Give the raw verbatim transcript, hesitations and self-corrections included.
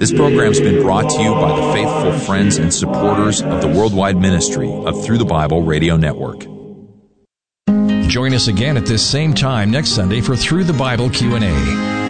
This program's been brought to you by the faithful friends and supporters of the worldwide ministry of Through the Bible Radio Network. Join us again at this same time next Sunday for Through the Bible Q and A.